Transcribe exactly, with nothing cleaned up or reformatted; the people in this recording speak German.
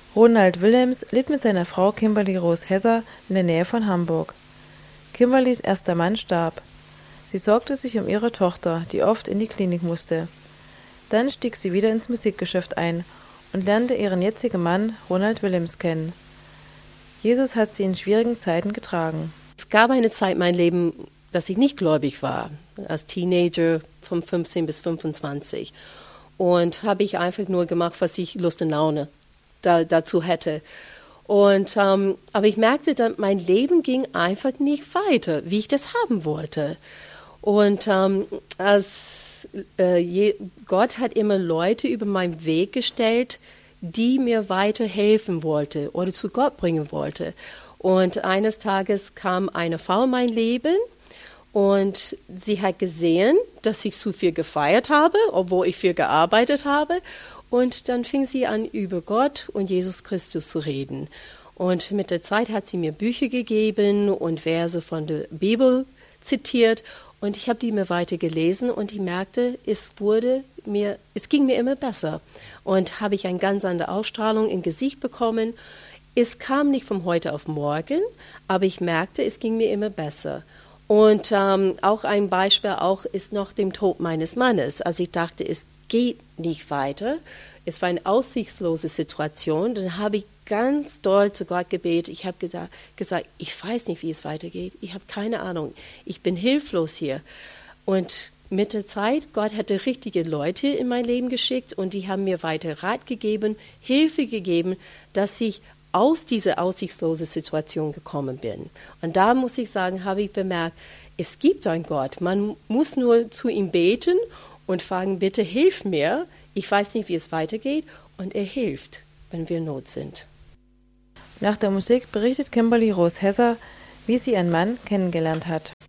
Ronald Willems lebt mit seiner Frau Kimberly Rose Heather in der Nähe von Hamburg. Kimberlys erster Mann starb. Sie sorgte sich um ihre Tochter, die oft in die Klinik musste. Dann stieg sie wieder ins Musikgeschäft ein und lernte ihren jetzigen Mann Ronald Willems kennen. Jesus hat sie in schwierigen Zeiten getragen. Es gab eine Zeit in meinem Leben, dass ich nicht gläubig war, als Teenager von fünfzehn bis fünfundzwanzig. Und habe ich einfach nur gemacht, was ich Lust und Laune da, dazu hätte. Und, ähm, aber ich merkte dann, mein Leben ging einfach nicht weiter, wie ich das haben wollte. Und ähm, als, äh, je, Gott hat immer Leute über meinen Weg gestellt, die mir weiterhelfen wollte oder zu Gott bringen wollte. Und eines Tages kam eine Frau in mein Leben und sie hat gesehen, dass ich zu viel gefeiert habe, obwohl ich viel gearbeitet habe. Und dann fing sie an, über Gott und Jesus Christus zu reden. Und mit der Zeit hat sie mir Bücher gegeben und Verse von der Bibel zitiert. Und ich habe die mir weiter gelesen und ich merkte, es wurde mir, es ging mir immer besser. Und habe ich eine ganz andere Ausstrahlung im Gesicht bekommen. Es kam nicht von heute auf morgen, aber ich merkte, es ging mir immer besser. Und ähm, auch ein Beispiel auch ist noch dem Tod meines Mannes. Also ich dachte, es geht nicht weiter. Es war eine aussichtslose Situation. Dann habe ich ganz doll zu Gott gebetet. Ich habe gesagt, gesagt, ich weiß nicht, wie es weitergeht. Ich habe keine Ahnung. Ich bin hilflos hier. Und mit der Zeit, Gott hatte richtige Leute in mein Leben geschickt und die haben mir weiter Rat gegeben, Hilfe gegeben, dass ich aus dieser aussichtslosen Situation gekommen bin. Und da muss ich sagen, habe ich bemerkt, es gibt einen Gott. Man muss nur zu ihm beten und fragen, bitte hilf mir. Ich weiß nicht, wie es weitergeht. Und er hilft, wenn wir in Not sind. Nach der Musik berichtet Kimberly Rose Heather, wie sie ihren Mann kennengelernt hat.